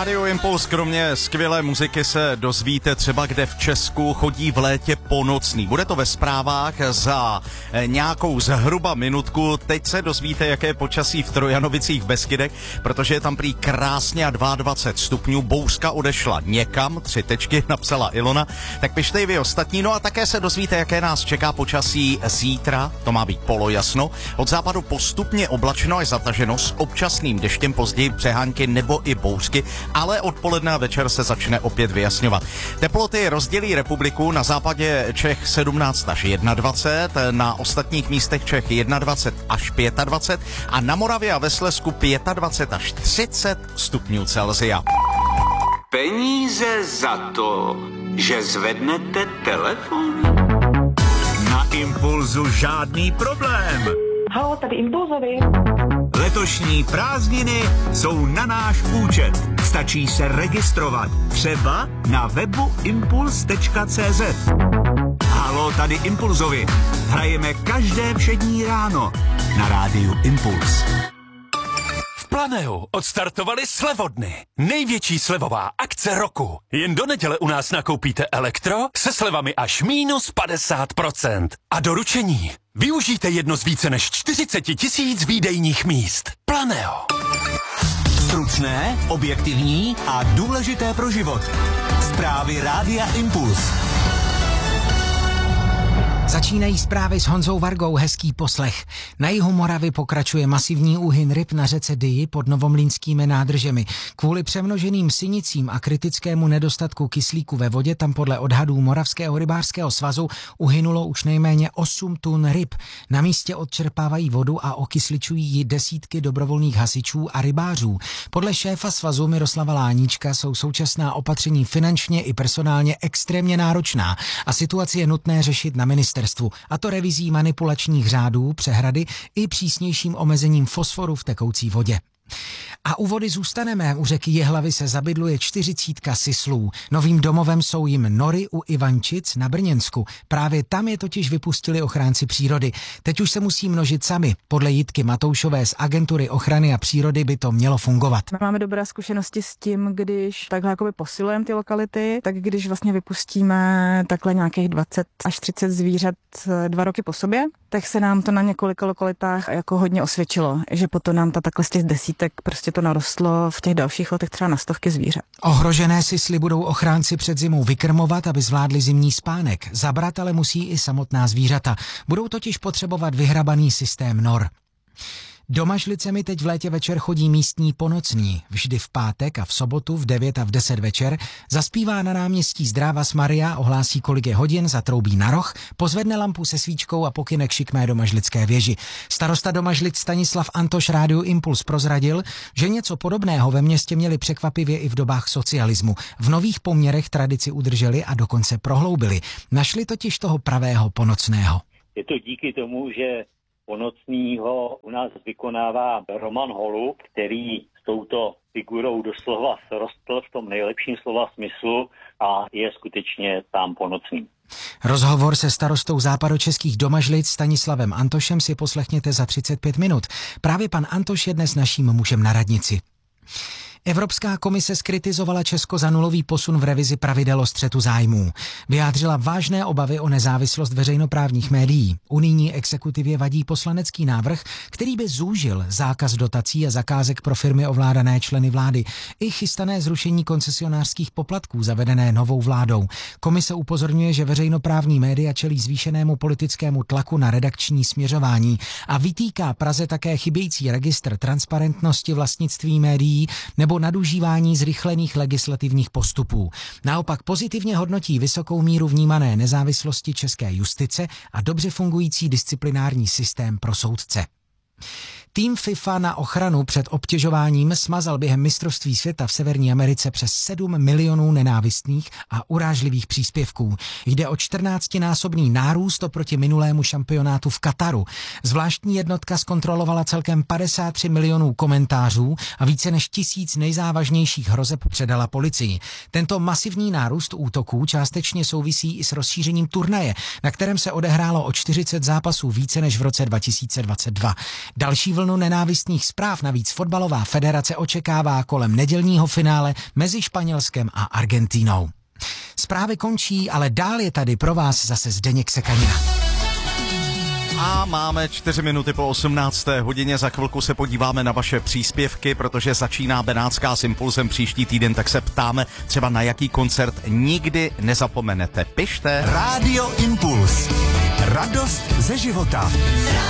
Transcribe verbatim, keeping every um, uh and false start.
Rádio Impuls, kromě skvělé muziky se dozvíte třeba, kde v Česku chodí v létě po nocný. Bude to ve zprávách za nějakou zhruba minutku. Teď se dozvíte, jaké je počasí v Trojanovicích v Beskydech, protože je tam prý krásně a dvacet dva stupňů. Bouřka odešla někam, tři tečky napsala Ilona. Tak pište i vy ostatní. No a také se dozvíte, jaké nás čeká počasí zítra. To má být polojasno. Od západu postupně oblačno až zataženo s občasným deštěm, později přehánky nebo i bouřky, ale odpoledne a večer se začne opět vyjasňovat. Teploty rozdělí republiku, na západě Čech sedmnáct až dvacet jedna, na ostatních místech Čech dvacet jedna až dvacet pět a na Moravě a ve Slezsku dvacet pět až třicet stupňů Celsia. Peníze za to, že zvednete telefon? Na Impulzu žádný problém. Haló, tady Impulzovi. Letošní prázdniny jsou na náš účet. Stačí se registrovat. Třeba na webu impuls tečka cé zet. Haló, tady Impulzovi. Hrajeme každé všední ráno na rádiu Impuls. V Planeu odstartovali slevodny. Největší slevová akce roku. Jen do neděle u nás nakoupíte elektro se slevami až minus padesát procent. A doručení. Využijte jedno z více než čtyřicet tisíc výdejních míst. Planeo. Stručné, objektivní a důležité pro život. Zprávy Rádia Impuls. Začínají zprávy s Honzou Vargou, hezký poslech. Na jihu Moravy pokračuje masivní úhyn ryb na řece Dyji pod novomlýnskými nádržemi. Kvůli přemnoženým synicím a kritickému nedostatku kyslíku ve vodě tam podle odhadů Moravského rybářského svazu uhynulo už nejméně osm tun ryb. Na místě odčerpávají vodu a okysličují ji desítky dobrovolných hasičů a rybářů. Podle šéfa svazu Miroslava Láníčka jsou současná opatření finančně i personálně extrémně náročná a situaci je nutné řešit na ministerstvu. A to revizí manipulačních řádů, přehrady i přísnějším omezením fosforu v tekoucí vodě. A u vody zůstaneme. U řeky Jihlavy se zabydluje čtyřicítka sislů. Novým domovem jsou jim nory u Ivančic na Brněnsku. Právě tam je totiž vypustili ochránci přírody. Teď už se musí množit sami. Podle Jitky Matoušové z Agentury ochrany a přírody by to mělo fungovat. Máme dobré zkušenosti s tím, když takhle jakoby posilujeme ty lokality, tak když vlastně vypustíme takhle nějakých dvacet až třicet zvířat dva roky po sobě, tak se nám to na několika lokalitách jako hodně osvědčilo, že potom nám ta takhle z těch desítek prostě to narostlo v těch dalších letech třeba na stovky zvířat. Ohrožené sisly budou ochránci před zimou vykrmovat, aby zvládli zimní spánek. Zabrat ale musí i samotná zvířata. Budou totiž potřebovat vyhrabaný systém nor. Do Mažlicemi teď v létě večer chodí místní ponocní. Vždy v pátek a v sobotu v devět a v deset večer zaspívá na náměstí Zdravas Maria, ohlásí, kolik je hodin, zatroubí na roh, pozvedne lampu se svíčkou a pokyne k šikmé domažlické věži. Starosta Domažlic Stanislav Antoš Rádiu Impuls prozradil, že něco podobného ve městě měli překvapivě i v dobách socialismu. V nových poměrech tradici udrželi a dokonce prohloubili. Našli totiž toho pravého ponocného. Je to díky tomu, že ponocního u nás vykonává Roman Holub, který s touto figurou doslova srostl v tom nejlepším slova smyslu a je skutečně tam ponocný. Rozhovor se starostou západočeských Domažlic Stanislavem Antošem si poslechněte za třicet pět minut. Právě pan Antoš je dnes naším mužem na radnici. Evropská komise zkritizovala Česko za nulový posun v revizi pravidel o střetu zájmů. Vyjádřila vážné obavy o nezávislost veřejnoprávních médií. Unijní exekutivě vadí poslanecký návrh, který by zúžil zákaz dotací a zakázek pro firmy ovládané členy vlády i chystané zrušení koncesionářských poplatků zavedené novou vládou. Komise upozorňuje, že veřejnoprávní média čelí zvýšenému politickému tlaku na redakční směřování a vytýká Praze také chybějící registr transparentnosti vlastnictví médií nebo nadužívání zrychlených legislativních postupů. Naopak pozitivně hodnotí vysokou míru vnímané nezávislosti české justice a dobře fungující disciplinární systém pro soudce. Tým FIFA na ochranu před obtěžováním smazal během mistrovství světa v Severní Americe přes sedm milionů nenávistných a urážlivých příspěvků. Jde o čtrnáctinásobný nárůst oproti minulému šampionátu v Kataru. Zvláštní jednotka zkontrolovala celkem padesát tři milionů komentářů a více než tisíc nejzávažnějších hrozeb předala policii. Tento masivní nárůst útoků částečně souvisí i s rozšířením turnaje, na kterém se odehrálo o čtyřicet zápasů více než v roce dva tisíce dvacet dva. Další vlna vlnu nenávistných zpráv. Navíc fotbalová federace očekává kolem nedělního finále mezi Španělskem a Argentínou. Zprávy končí, ale dál je tady pro vás zase Zdeněk Sekanina. A máme čtyři minuty po osmnácté hodině. Za chvilku se podíváme na vaše příspěvky, protože začíná Benátská s Impulsem příští týden, tak se ptáme třeba na jaký koncert nikdy nezapomenete. Pište. Rádio Impuls. Radost ze života.